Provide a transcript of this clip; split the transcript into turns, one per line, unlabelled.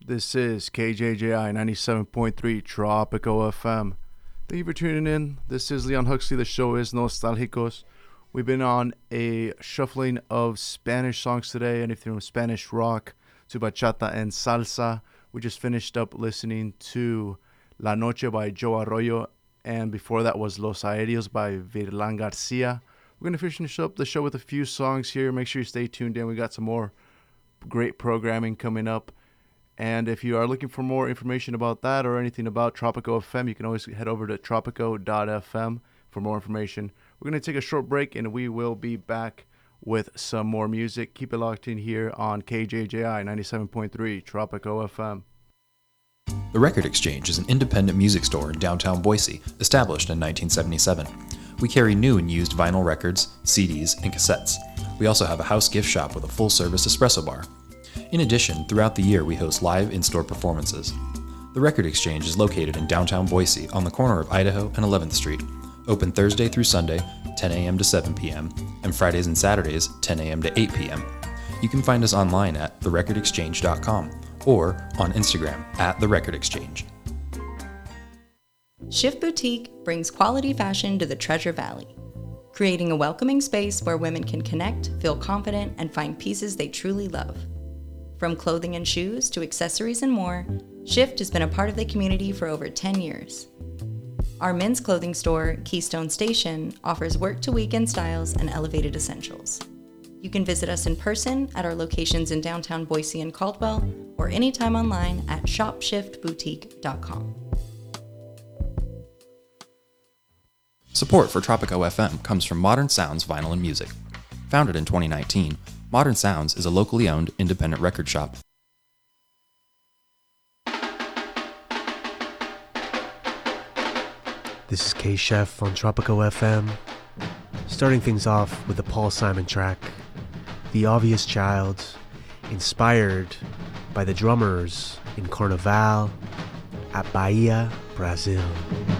This is KJJI 97.3 Tropico FM. Thank you for tuning in. This is Leon Huxley. The show is Nostalgicos. We've been on a shuffling of Spanish songs today, anything from Spanish rock to bachata and salsa. We just finished up listening to La Noche by Joe Arroyo, and before that was Los Aéreos by Virlan Garcia. We're going to finish up the show with a few songs here. Make sure you stay tuned in. We got some more great programming coming up. And if you are looking for more information about that or anything about Tropico FM, you can always head over to tropico.fm for more information. We're going to take a short break, and we will be back with some more music. Keep it locked in here on KJJI 97.3 Tropico FM.
The Record Exchange is an independent music store in downtown Boise, established in 1977. We carry new and used vinyl records, CDs, and cassettes. We also have a house gift shop with a full-service espresso bar. In addition, throughout the year we host live in-store performances. The Record Exchange is located in downtown Boise on the corner of Idaho and 11th Street, open Thursday through Sunday, 10 a.m. to 7 p.m., and Fridays and Saturdays, 10 a.m. to 8 p.m. You can find us online at therecordexchange.com or on Instagram at therecordexchange.
Shift Boutique brings quality fashion to the Treasure Valley, creating a welcoming space where women can connect, feel confident, and find pieces they truly love. From clothing and shoes to accessories and more, Shift has been a part of the community for over 10 years. Our men's clothing store, Keystone Station, offers work-to-weekend styles and elevated essentials. You can visit us in person at our locations in downtown Boise and Caldwell, or anytime online at shopshiftboutique.com.
Support for Tropico FM comes from Modern Sounds Vinyl and Music. Founded in 2019, Modern Sounds is a locally owned independent record shop.
This is K-Chef on Tropico FM. Starting things off with the Paul Simon track, The Obvious Child, inspired by the drummers in Carnaval at Bahia, Brazil.